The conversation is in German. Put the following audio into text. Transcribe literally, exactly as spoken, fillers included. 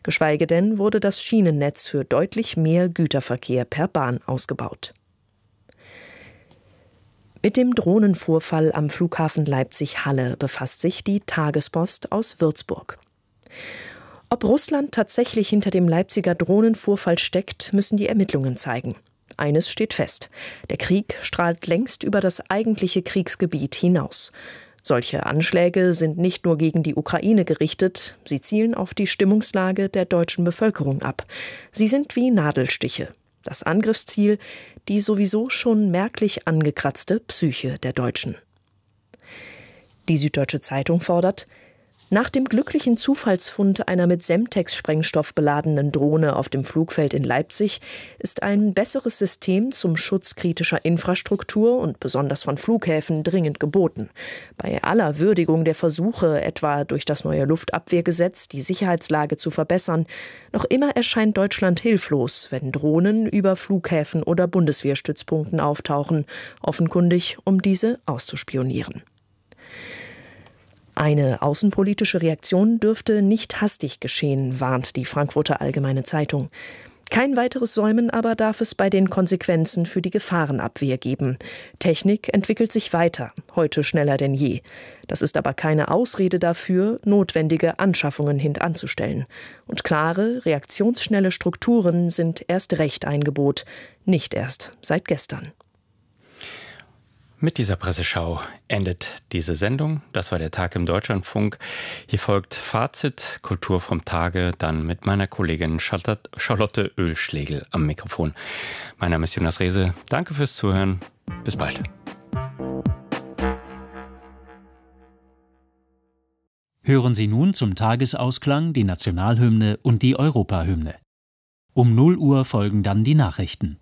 Geschweige denn wurde das Schienennetz für deutlich mehr Güterverkehr per Bahn ausgebaut. Mit dem Drohnenvorfall am Flughafen Leipzig-Halle befasst sich die Tagespost aus Würzburg. Ob Russland tatsächlich hinter dem Leipziger Drohnenvorfall steckt, müssen die Ermittlungen zeigen. Eines steht fest: Der Krieg strahlt längst über das eigentliche Kriegsgebiet hinaus. Solche Anschläge sind nicht nur gegen die Ukraine gerichtet, sie zielen auf die Stimmungslage der deutschen Bevölkerung ab. Sie sind wie Nadelstiche. Das Angriffsziel: die sowieso schon merklich angekratzte Psyche der Deutschen. Die Süddeutsche Zeitung fordert: Nach dem glücklichen Zufallsfund einer mit Semtex-Sprengstoff beladenen Drohne auf dem Flugfeld in Leipzig ist ein besseres System zum Schutz kritischer Infrastruktur und besonders von Flughäfen dringend geboten. Bei aller Würdigung der Versuche, etwa durch das neue Luftabwehrgesetz die Sicherheitslage zu verbessern, noch immer erscheint Deutschland hilflos, wenn Drohnen über Flughäfen oder Bundeswehrstützpunkten auftauchen, offenkundig um diese auszuspionieren. Eine außenpolitische Reaktion dürfte nicht hastig geschehen, warnt die Frankfurter Allgemeine Zeitung. Kein weiteres Säumen aber darf es bei den Konsequenzen für die Gefahrenabwehr geben. Technik entwickelt sich weiter, heute schneller denn je. Das ist aber keine Ausrede dafür, notwendige Anschaffungen hintanzustellen. Und klare, reaktionsschnelle Strukturen sind erst recht ein Gebot, nicht erst seit gestern. Mit dieser Presseschau endet diese Sendung. Das war der Tag im Deutschlandfunk. Hier folgt Fazit, Kultur vom Tage, dann mit meiner Kollegin Charlotte Oehlschlegel am Mikrofon. Mein Name ist Jonas Rehse. Danke fürs Zuhören. Bis bald. Hören Sie nun zum Tagesausklang die Nationalhymne und die Europahymne. Um null Uhr folgen dann die Nachrichten.